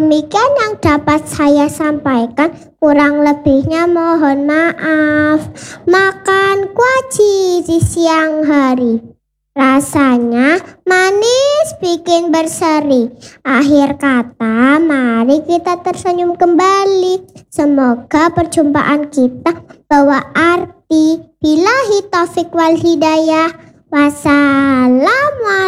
Demikian yang dapat saya sampaikan, kurang lebihnya mohon maaf. Makan kuaci di siang hari, rasanya manis bikin berseri. Akhir kata, mari kita tersenyum kembali. Semoga perjumpaan kita bawa arti. Billahi taufiq wal hidayah. Wassalamualaikum.